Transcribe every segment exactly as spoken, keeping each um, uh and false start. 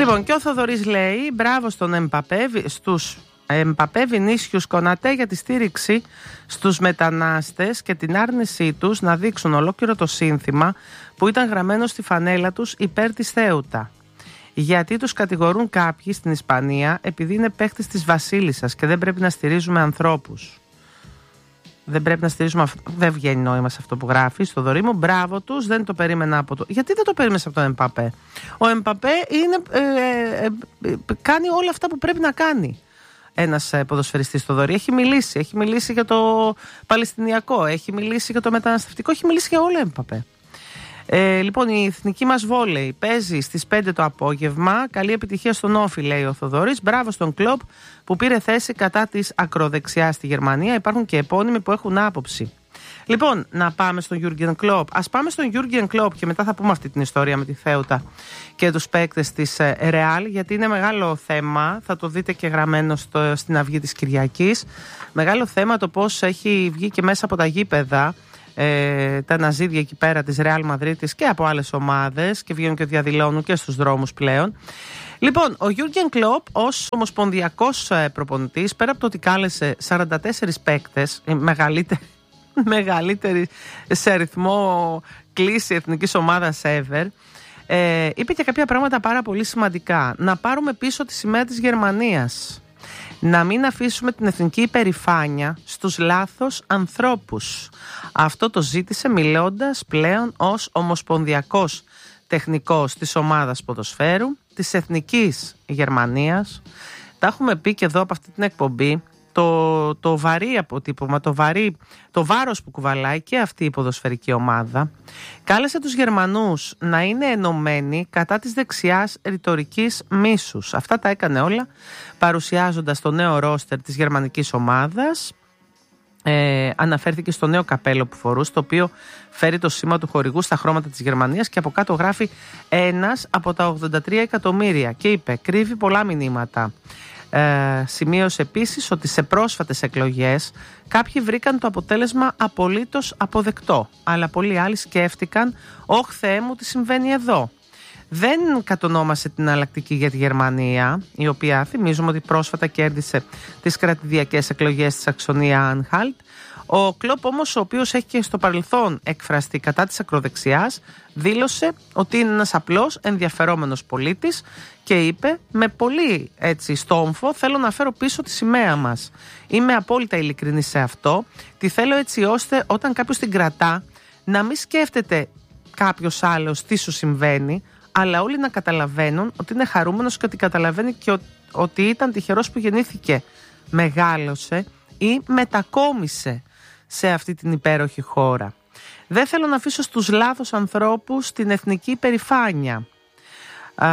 Λοιπόν, και ο Θοδωρής λέει μπράβο στον Εμπαπέ, στους Εμπαπέ, Βινίσιους, Κονατέ για τη στήριξη στους μετανάστες και την άρνησή τους να δείξουν ολόκληρο το σύνθημα που ήταν γραμμένο στη φανέλα τους υπέρ της Θέουτα. Γιατί τους κατηγορούν κάποιοι στην Ισπανία επειδή είναι παίχτες της Βασίλισσας και δεν πρέπει να στηρίζουμε ανθρώπους. Δεν πρέπει να στηρίζουμε. Δεν βγαίνει νόημα σε αυτό που γράφει στο Θοδωρή μου. Μπράβο τους, δεν το περίμενα από το. Γιατί δεν το περίμενε από τον Εμπαπέ? Ο Εμπαπέ είναι, ε, ε, ε, κάνει όλα αυτά που πρέπει να κάνει ένας ποδοσφαιριστής. Στο Θοδωρή έχει μιλήσει. Έχει μιλήσει για το Παλαιστινιακό, έχει μιλήσει για το μεταναστευτικό, έχει μιλήσει για όλα Εμπαπέ. Ε, λοιπόν, η εθνική μας βόλεϊ παίζει στις πέντε το απόγευμα. Καλή επιτυχία στον Όφη, λέει ο Θοδωρής. Μπράβο στον Κλοπ που πήρε θέση κατά της ακροδεξιάς στη Γερμανία. Υπάρχουν και επώνυμοι που έχουν άποψη. Λοιπόν, να πάμε στον Γιούργεν Κλοπ. Ας πάμε στον Γιούργεν Κλοπ και μετά θα πούμε αυτή την ιστορία με τη Θέουτα και τους παίκτες της Ρεάλ, γιατί είναι μεγάλο θέμα. Θα το δείτε και γραμμένο στο, στην Αυγή της Κυριακής. Μεγάλο θέμα το πώς έχει βγει και μέσα από τα γήπεδα Ε, τα ναζίδια εκεί πέρα της Ρεάλ Μαδρίτης και από άλλες ομάδες και βγαίνουν και διαδηλώνουν και στους δρόμους πλέον. Λοιπόν, ο Γιούργεν Κλοπ ως ομοσπονδιακός προπονητής, πέρα από το ότι κάλεσε σαράντα τέσσερις παίκτες, μεγαλύτερη, μεγαλύτερη σε αριθμό κλίση εθνικής ομάδας ever, ε, είπε και κάποια πράγματα πάρα πολύ σημαντικά. Να πάρουμε πίσω τη σημαία της Γερμανίας. Να μην αφήσουμε την εθνική υπερηφάνεια στους λάθος ανθρώπους. Αυτό το ζήτησε μιλώντας πλέον ως ομοσπονδιακός τεχνικός της ομάδας ποδοσφαίρου της Εθνικής Γερμανίας. Τα έχουμε πει και εδώ από αυτή την εκπομπή. Το, το βαρύ αποτύπωμα, το, βαρύ, το βάρος που κουβαλάει και αυτή η ποδοσφαιρική ομάδα. Κάλεσε τους Γερμανούς να είναι ενωμένοι κατά της δεξιάς ρητορικής μίσους. Αυτά τα έκανε όλα παρουσιάζοντας το νέο ρόστερ της γερμανικής ομάδας. Ε, αναφέρθηκε στο νέο καπέλο που φορούσε, το οποίο φέρει το σήμα του χορηγού στα χρώματα της Γερμανίας και από κάτω γράφει ένας από τα ογδόντα τρία εκατομμύρια και είπε κρύβει πολλά μηνύματα. Ε, σημείωσε επίσης ότι σε πρόσφατες εκλογές κάποιοι βρήκαν το αποτέλεσμα απολύτως αποδεκτό, αλλά πολλοί άλλοι σκέφτηκαν «Ωχ Θεέ μου, τι συμβαίνει εδώ». Δεν κατονόμασε την αλλακτική για τη Γερμανία, η οποία θυμίζουμε ότι πρόσφατα κέρδισε τις κρατηδιακές εκλογές της Σαξονία-Άνχαλτ. Ο Κλοπ όμως, ο οποίος έχει και στο παρελθόν εκφραστεί κατά της ακροδεξιάς, δήλωσε ότι είναι ένας απλός ενδιαφερόμενος πολίτης και είπε με πολύ έτσι στόμφο θέλω να φέρω πίσω τη σημαία μας. Είμαι απόλυτα ειλικρινής σε αυτό. Τη θέλω έτσι ώστε όταν κάποιος την κρατά να μην σκέφτεται κάποιος άλλος τι σου συμβαίνει, αλλά όλοι να καταλαβαίνουν ότι είναι χαρούμενος και ότι καταλαβαίνει και ο, ότι ήταν τυχερός που γεννήθηκε, μεγάλωσε ή μετακόμισε σε αυτή την υπέροχη χώρα. Δεν θέλω να αφήσω στους λάθος ανθρώπους την εθνική υπερηφάνεια. Α,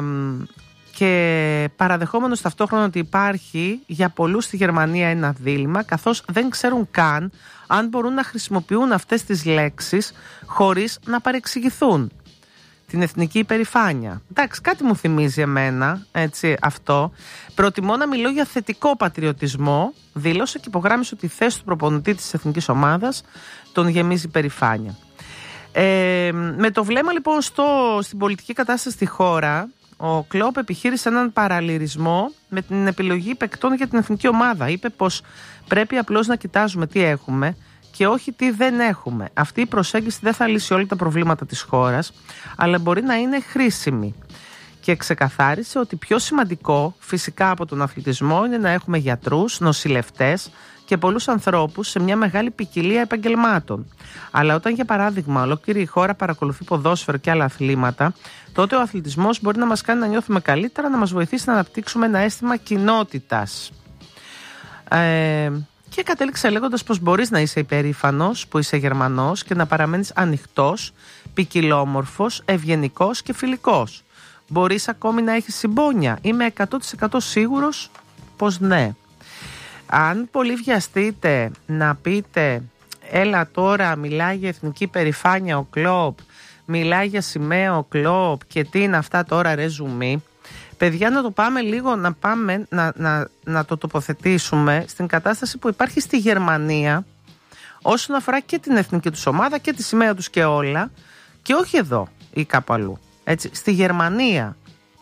και παραδεχόμενος ταυτόχρονα ότι υπάρχει για πολλούς στη Γερμανία ένα δίλημμα, καθώς δεν ξέρουν καν αν μπορούν να χρησιμοποιούν αυτές τις λέξεις χωρίς να παρεξηγηθούν. Την εθνική υπερηφάνεια. Εντάξει, κάτι μου θυμίζει εμένα, έτσι, αυτό. Προτιμώ να μιλώ για θετικό πατριωτισμό, δήλωσε και υπογράμμισε ότι η θέση του προπονητή της εθνικής ομάδας τον γεμίζει υπερηφάνεια. Ε, με το βλέμμα λοιπόν στο, στην πολιτική κατάσταση στη χώρα, ο Κλοπ επιχείρησε έναν παραλληλισμό με την επιλογή παικτών για την εθνική ομάδα. Είπε πως πρέπει απλώς να κοιτάζουμε τι έχουμε και όχι τι δεν έχουμε. Αυτή η προσέγγιση δεν θα λύσει όλα τα προβλήματα της χώρας, αλλά μπορεί να είναι χρήσιμη. Και ξεκαθάρισε ότι πιο σημαντικό φυσικά από τον αθλητισμό είναι να έχουμε γιατρούς, νοσηλευτές και πολλούς ανθρώπους σε μια μεγάλη ποικιλία επαγγελμάτων. Αλλά όταν για παράδειγμα ολόκληρη η χώρα παρακολουθεί ποδόσφαιρο και άλλα αθλήματα, τότε ο αθλητισμός μπορεί να μας κάνει να νιώθουμε καλύτερα, να μας βοηθήσει να αναπτύξουμε ένα αίσθημα κοινότητας. Ε, Και κατέληξε λέγοντας πως μπορείς να είσαι υπερήφανος που είσαι Γερμανός και να παραμένεις ανοιχτός, ποικιλόμορφος, ευγενικός και φιλικός. Μπορείς ακόμη να έχεις συμπόνια. Είμαι εκατό τοις εκατό σίγουρος πως ναι. Αν πολύ βιαστείτε να πείτε έλα τώρα μιλάει για εθνική υπερηφάνεια ο Κλοπ, μιλάει για σημαία ο Κλοπ και τι είναι αυτά τώρα ρε ζουμί, παιδιά, να το πάμε λίγο, να, πάμε, να, να, να το τοποθετήσουμε στην κατάσταση που υπάρχει στη Γερμανία όσον αφορά και την εθνική τους ομάδα και τη σημαία τους και όλα, και όχι εδώ ή κάπου αλλού. Έτσι, στη Γερμανία.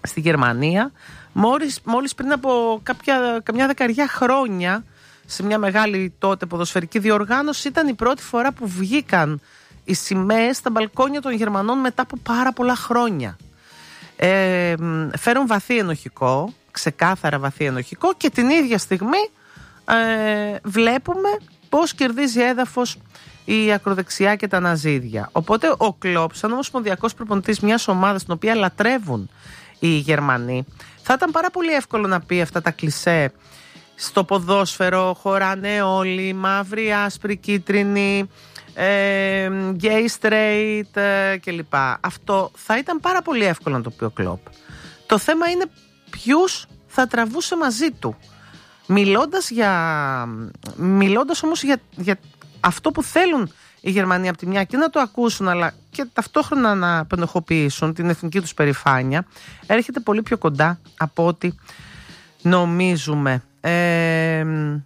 στη Γερμανία. Μόλις, μόλις πριν από κάποια, καμιά δεκαριά χρόνια, σε μια μεγάλη τότε ποδοσφαιρική διοργάνωση, ήταν η πρώτη φορά που βγήκαν οι σημαίες στα μπαλκόνια των Γερμανών μετά από πάρα πολλά χρόνια. Ε, φέρουν βαθύ ενοχικό, ξεκάθαρα βαθύ ενοχικό, και την ίδια στιγμή ε, βλέπουμε πώς κερδίζει έδαφος η ακροδεξιά και τα ναζίδια. Οπότε ο Κλοπ, σαν ομοσπονδιακός προπονητής μιας ομάδας την οποία λατρεύουν οι Γερμανοί, θα ήταν πάρα πολύ εύκολο να πει αυτά τα κλισέ. Στο ποδόσφαιρο χωράνε όλοι, μαύροι, άσπροι, κίτρινοι, ε, gay, straight ε, κλπ. Αυτό θα ήταν πάρα πολύ εύκολο να το πει ο Κλοπ. Το θέμα είναι ποιους θα τραβούσε μαζί του. Μιλώντας, για, μιλώντας όμως για, για αυτό που θέλουν οι Γερμανοί από τη μια, και να το ακούσουν, αλλά και ταυτόχρονα να πενοχοποιήσουν την εθνική τους περηφάνεια, έρχεται πολύ πιο κοντά από ό,τι νομίζουμε. Ε,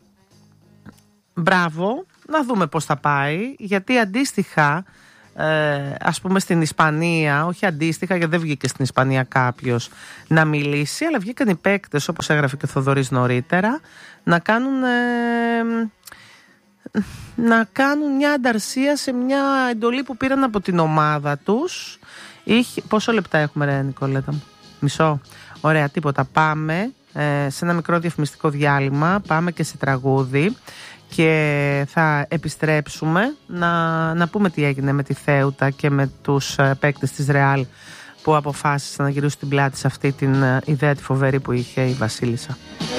μπράβο, να δούμε πώς θα πάει, γιατί αντίστοιχα ε, ας πούμε στην Ισπανία, όχι αντίστοιχα γιατί δεν βγήκε στην Ισπανία κάποιος να μιλήσει, αλλά βγήκαν οι παίκτες, όπως έγραφε και ο Θοδωρής νωρίτερα, να κάνουν ε, να κάνουν μια ανταρσία σε μια εντολή που πήραν από την ομάδα τους. Είχε, πόσο λεπτά έχουμε ρε Νικολέτα μου? Μισό. Ωραία, τίποτα. Πάμε ε, σε ένα μικρό διαφημιστικό διάλειμμα, πάμε και σε τραγούδι και θα επιστρέψουμε να, να πούμε τι έγινε με τη Θέουτα και με τους ε, παίκτες της Ρεάλ που αποφάσισαν να γυρίσουν την πλάτη σε αυτή την ε, ιδέα τη φοβερή που είχε η Βασίλισσα.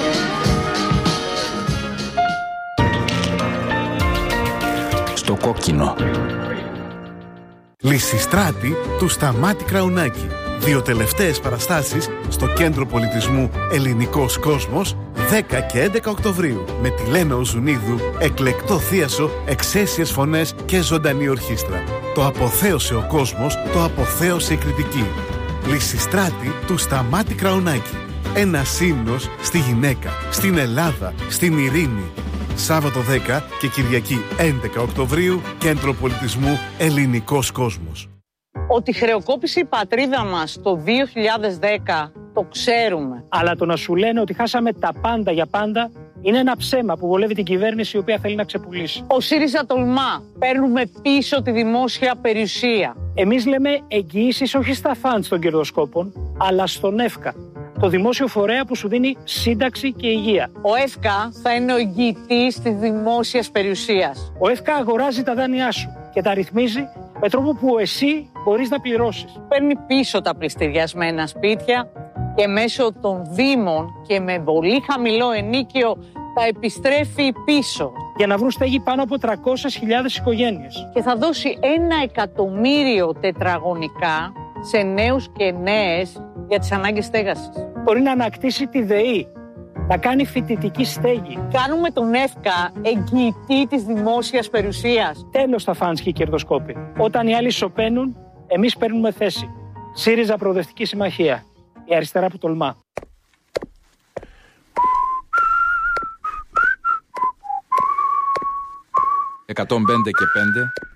Στο κόκκινο. Λυσιστράτη του Σταμάτη Κραουνάκη. Δύο τελευταίες παραστάσεις στο Κέντρο Πολιτισμού Ελληνικός Κόσμος, δέκα και έντεκα Οκτωβρίου, με τη Λένα Οζουνίδου, εκλεκτό θίασο, εξαίσιες φωνές και ζωντανή ορχήστρα. Το αποθέωσε ο κόσμος, το αποθέωσε η κριτική. Λυσιστράτη του Σταμάτη Κραουνάκη. Ένας ύμνος στη γυναίκα, στην Ελλάδα, στην ειρήνη. Σάββατο δέκα και Κυριακή έντεκα Οκτωβρίου, Κέντρο Πολιτισμού Ελληνικός Κόσμος. Ότι χρεοκόπησε η πατρίδα μας το δύο χιλιάδες δέκα, το ξέρουμε. Αλλά το να σου λένε ότι χάσαμε τα πάντα για πάντα είναι ένα ψέμα που βολεύει την κυβέρνηση, η οποία θέλει να ξεπουλήσει. Ο ΣΥΡΙΖΑ τολμά. Παίρνουμε πίσω τη δημόσια περιουσία. Εμείς λέμε εγγυήσεις όχι στα φαντς των κερδοσκόπων, αλλά στον ΕΦΚΑ, το δημόσιο φορέα που σου δίνει σύνταξη και υγεία. Ο ΕΦΚΑ θα είναι ο εγγυητής της δημόσιας περιουσίας. Ο ΕΦΚΑ αγοράζει τα δάνειά σου και τα ρυθμίζει με τρόπο που εσύ μπορείς να πληρώσεις. Παίρνει πίσω τα πληστηριασμένα σπίτια και μέσω των δήμων και με πολύ χαμηλό ενίκιο τα επιστρέφει πίσω. Για να βρουν στέγη πάνω από τριακόσιες χιλιάδες οικογένειες. Και θα δώσει ένα εκατομμύριο τετραγωνικά σε νέους και νέες για τις ανάγκες στέγασης. Μπορεί να ανακτήσει τη ΔΕΗ, να κάνει φοιτητική στέγη. Κάνουμε τον ΕΦΚΑ εγγυητή της δημόσιας περιουσίας. Τέλος τα φαντς και οι κερδοσκόποι. Όταν οι άλλοι σωπαίνουν, εμείς παίρνουμε θέση. ΣΥΡΙΖΑ Προοδευτική Συμμαχία. Η αριστερά που τολμά. εκατόν πέντε και πέντε